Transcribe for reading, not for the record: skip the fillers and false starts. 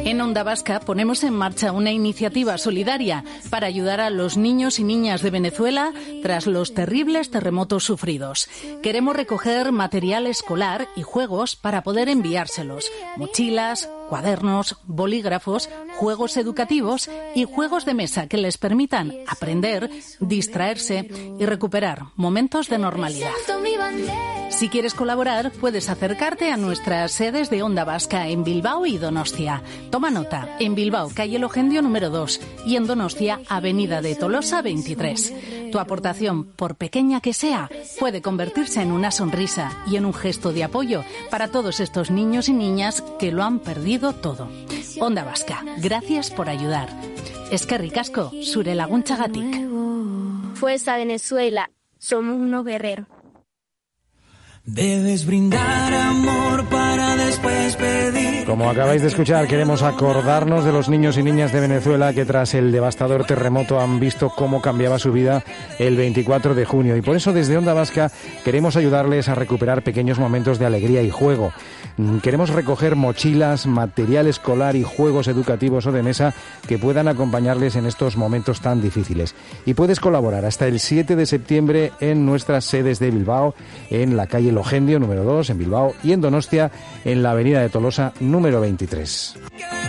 En Onda Vasca ponemos en marcha una iniciativa solidaria para ayudar a los niños y niñas de Venezuela tras los terribles terremotos sufridos. Queremos recoger material escolar y juegos para poder enviárselos. Mochilas, cuadernos, bolígrafos, juegos educativos y juegos de mesa que les permitan aprender, distraerse y recuperar momentos de normalidad. Si quieres colaborar, puedes acercarte a nuestras sedes de Onda Vasca en Bilbao y Donostia. Toma nota, en Bilbao, calle Logendio número 2 y en Donostia, avenida de Tolosa 23. Tu aportación, por pequeña que sea, puede convertirse en una sonrisa y en un gesto de apoyo para todos estos niños y niñas que lo han perdido todo. Onda Vasca, gracias por ayudar. Eskerrik asko, zure laguntzagatik. Fuerza Venezuela, somos unos guerreros. Debes brindar amor para después pedir. Como acabáis de escuchar, queremos acordarnos de los niños y niñas de Venezuela que tras el devastador terremoto han visto cómo cambiaba su vida el 24 de junio. Y por eso desde Onda Vasca queremos ayudarles a recuperar pequeños momentos de alegría y juego. Queremos recoger mochilas, material escolar y juegos educativos o de mesa que puedan acompañarles en estos momentos tan difíciles. Y puedes colaborar hasta el 7 de septiembre en nuestras sedes de Bilbao, en la calle Logendio número 2 en Bilbao y en Donostia en la avenida de Tolosa número 23.